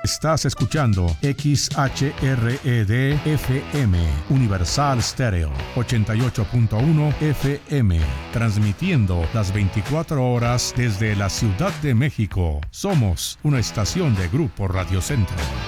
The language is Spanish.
Estás escuchando XHRED-FM, Universal Stereo, 88.1 FM, transmitiendo las 24 horas desde la Ciudad de México. Somos una estación de Grupo Radio Centro.